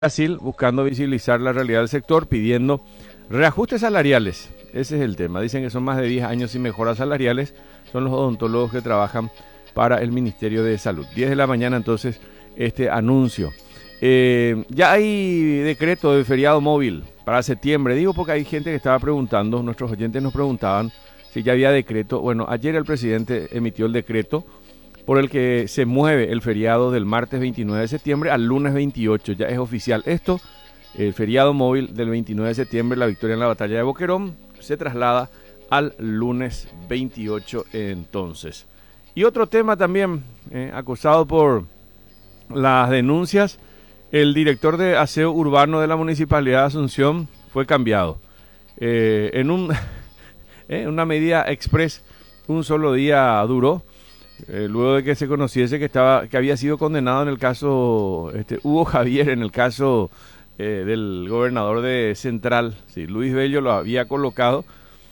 Brasil buscando visibilizar la realidad del sector, pidiendo reajustes salariales. Ese es el tema. Dicen que son más de 10 años sin mejoras salariales. Son los odontólogos que trabajan para el Ministerio de Salud. 10 de la mañana entonces este anuncio. Ya hay decreto de feriado móvil para septiembre. Digo porque hay gente que estaba preguntando, nuestros oyentes nos preguntaban si ya había decreto. Bueno, ayer el presidente emitió el decreto por el que se mueve el feriado del martes 29 de septiembre al lunes 28. Ya es oficial esto. El feriado móvil del 29 de septiembre, la victoria en la batalla de Boquerón, se traslada al lunes 28 entonces. Y otro tema también, acusado por las denuncias, el director de aseo urbano de la Municipalidad de Asunción fue cambiado. En una medida express, un solo día duró. Luego de que se conociese que había sido condenado en el caso Hugo Javier, en el caso del gobernador de Central, sí, Luis Bello lo había colocado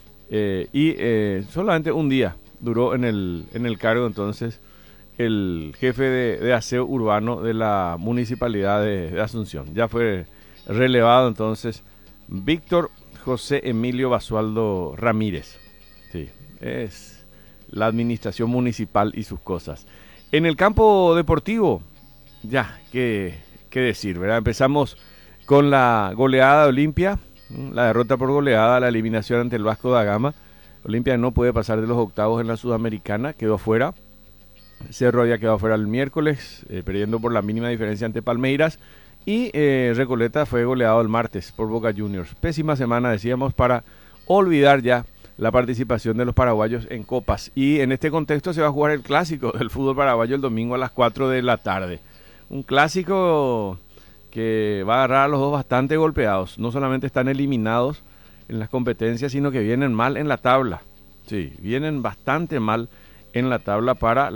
y solamente un día duró en el cargo entonces el jefe de aseo urbano de la Municipalidad de Asunción. Ya fue relevado entonces Víctor José Emilio Basualdo Ramírez. Sí, es la administración municipal y sus cosas. En el campo deportivo, ya, qué decir, ¿verdad? Empezamos con la goleada de Olimpia, la derrota por goleada, la eliminación ante el Vasco da Gama. Olimpia no puede pasar de los octavos en la Sudamericana, quedó fuera. Cerro había quedado fuera el miércoles, perdiendo por la mínima diferencia ante Palmeiras. Y Recoleta fue goleado el martes por Boca Juniors. Pésima semana, decíamos, para olvidar ya la participación de los paraguayos en copas. Y en este contexto se va a jugar el clásico del fútbol paraguayo el domingo a las 4 de la tarde. Un clásico que va a agarrar a los dos bastante golpeados. No solamente están eliminados en las competencias, sino que vienen mal en la tabla. Sí, vienen bastante mal en la tabla para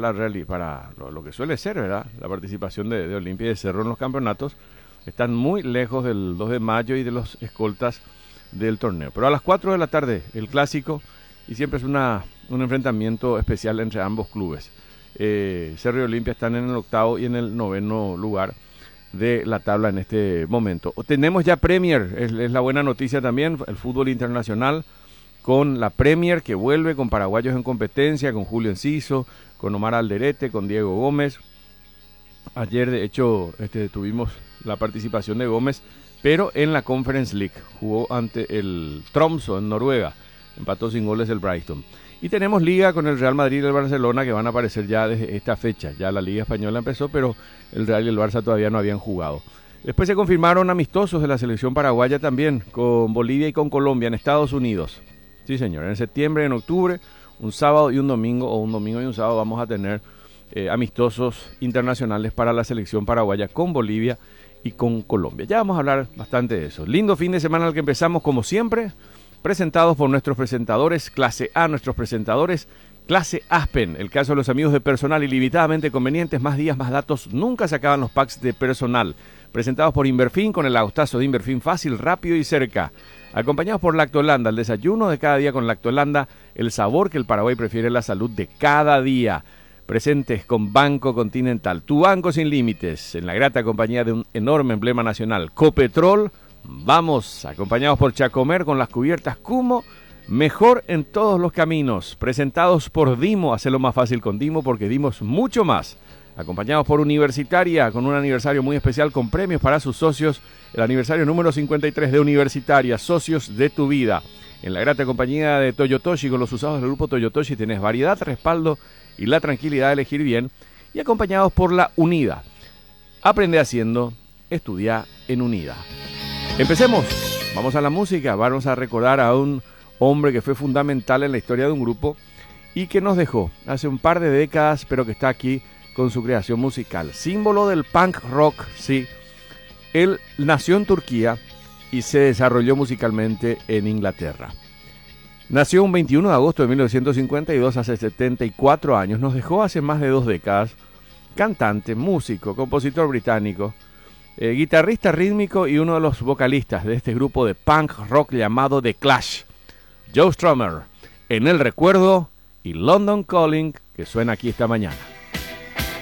lo que suele ser, ¿verdad? La participación de Olimpia y de Cerro en los campeonatos. Están muy lejos del 2 de mayo y de los escoltas del torneo. Pero a las 4 de la tarde el clásico, y siempre es un enfrentamiento especial entre ambos clubes. Cerro y Olimpia están en el octavo y en el noveno lugar de la tabla en este momento. Tenemos ya Premier, es la buena noticia también, el fútbol internacional, con la Premier que vuelve con paraguayos en competencia, con Julio Enciso, con Omar Alderete, con Diego Gómez. Ayer de hecho tuvimos la participación de Gómez, pero en la Conference League jugó ante el Tromsø en Noruega, empató sin goles el Brighton. Y tenemos liga con el Real Madrid y el Barcelona que van a aparecer ya desde esta fecha. Ya la liga española empezó, pero el Real y el Barça todavía no habían jugado. Después se confirmaron amistosos de la selección paraguaya también, con Bolivia y con Colombia en Estados Unidos. Sí, señor, en septiembre, en octubre, un sábado y un domingo, o un domingo y un sábado vamos a tener amistosos internacionales para la selección paraguaya con Bolivia y con Colombia. Ya vamos a hablar bastante de eso. Lindo fin de semana al que empezamos como siempre, presentados por nuestros presentadores Clase A, nuestros presentadores Clase Aspen. El caso de los amigos de Personal ilimitadamente convenientes, más días, más datos, nunca se acaban los packs de Personal. Presentados por Inverfin con el agostazo de Inverfin fácil, rápido y cerca. Acompañados por Lactolanda, el desayuno de cada día con Lactolanda, el sabor que el Paraguay prefiere, la salud de cada día. Presentes con Banco Continental, tu banco sin límites, en la grata compañía de un enorme emblema nacional, Copetrol. Vamos, acompañados por Chacomer con las cubiertas Cumo, mejor en todos los caminos. Presentados por Dimo, hacelo más fácil con Dimo porque dimos mucho más. Acompañados por Universitaria, con un aniversario muy especial con premios para sus socios, el aniversario número 53 de Universitaria, socios de tu vida. En la grata compañía de Toyotoshi, con los usados del grupo Toyotoshi, tenés variedad, respaldo y la tranquilidad de elegir bien. Y acompañados por la Unida. Aprende haciendo, estudia en Unida. Empecemos, vamos a la música, vamos a recordar a un hombre que fue fundamental en la historia de un grupo y que nos dejó hace un par de décadas, pero que está aquí con su creación musical. Símbolo del punk rock, sí. Él nació en Turquía y se desarrolló musicalmente en Inglaterra. Nació un 21 de agosto de 1952, hace 74 años. Nos dejó hace más de 2 décadas. Cantante, músico, compositor británico, guitarrista rítmico y uno de los vocalistas de este grupo de punk rock llamado The Clash. Joe Strummer, en el recuerdo y London Calling, que suena aquí esta mañana.